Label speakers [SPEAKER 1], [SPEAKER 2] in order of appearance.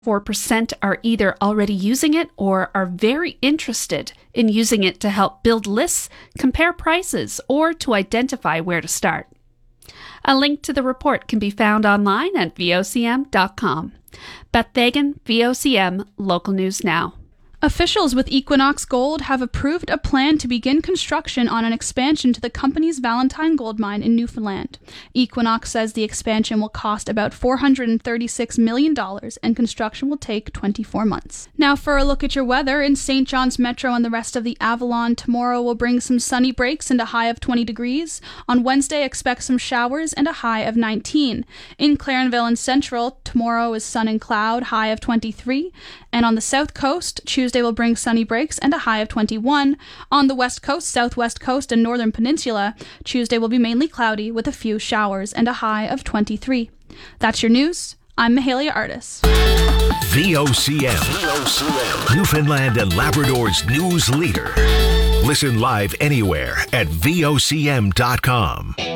[SPEAKER 1] 4% are either already using it or are very interested in using it to help build lists, compare prices, or to identify where to start. A link to the report can be found online at vocm.com. Beth Fagan, VOCM, Local News Now.
[SPEAKER 2] Officials with Equinox Gold have approved a plan to begin construction on an expansion to the company's Valentine gold mine in Newfoundland. Equinox says the expansion will cost about $436 million and construction will take 24 months. Now for a look at your weather. In St. John's Metro and the rest of the Avalon, tomorrow will bring some sunny breaks and a high of 20 degrees. On Wednesday, expect some showers and a high of 19. In Clarenville and Central, tomorrow is sun and cloud, high of 23. And on the South Coast, Tuesday will bring sunny breaks and a high of 21. On the West Coast, Southwest Coast, and Northern Peninsula, Tuesday will be mainly cloudy with a few showers and a high of 23. That's your news. I'm Mahalia Artis.
[SPEAKER 3] VOCM, Newfoundland and Labrador's news leader. Listen live anywhere at vocm.com.